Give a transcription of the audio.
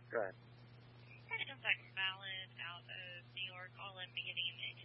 Go ahead. Kind of like Ballad out of New York. All I'm getting